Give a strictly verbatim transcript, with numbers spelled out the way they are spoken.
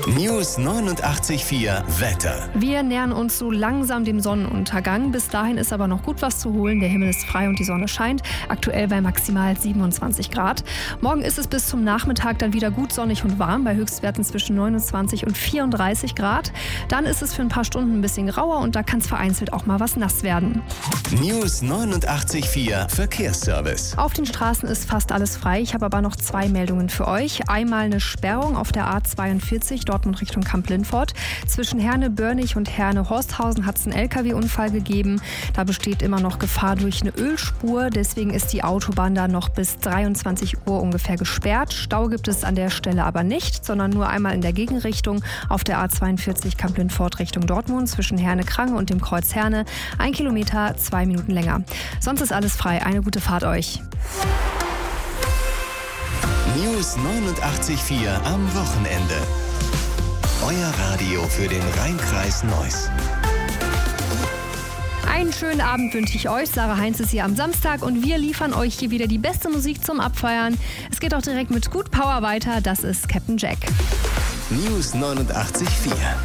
News neunundachtzig Komma vier Wetter. Wir nähern uns so langsam dem Sonnenuntergang. Bis dahin ist aber noch gut was zu holen. Der Himmel ist frei und die Sonne scheint. Aktuell bei maximal siebenundzwanzig Grad. Morgen ist es bis zum Nachmittag dann wieder gut sonnig und warm, bei Höchstwerten zwischen neunundzwanzig und vierunddreißig Grad. Dann ist es für ein paar Stunden ein bisschen grauer und da kann es vereinzelt auch mal was nass werden. News neunundachtzig Komma vier Verkehrsservice. Auf den Straßen ist fast alles frei. Ich habe aber noch zwei Meldungen für euch. Einmal eine Sperrung auf der A zweiundvierzig, Dortmund Richtung Kamp-Lindfort. Zwischen Herne-Börnich und Herne-Horsthausen hat es einen L K W-Unfall gegeben. Da besteht immer noch Gefahr durch eine Ölspur. Deswegen ist die Autobahn da noch bis dreiundzwanzig Uhr ungefähr gesperrt. Stau gibt es an der Stelle aber nicht, sondern nur einmal in der Gegenrichtung auf der A zweiundvierzig Kamp-Lindfort Richtung Dortmund zwischen Herne-Krange und dem Kreuz Herne. Ein Kilometer, zwei Minuten länger. Sonst ist alles frei. Eine gute Fahrt euch. News neunundachtzig Komma vier am Wochenende. Euer Radio für den Rhein-Kreis Neuss. Einen schönen Abend wünsche ich euch. Sarah Heinz ist hier am Samstag und wir liefern euch hier wieder die beste Musik zum Abfeiern. Es geht auch direkt mit Good Power weiter. Das ist Captain Jack. News neunundachtzig Komma vier.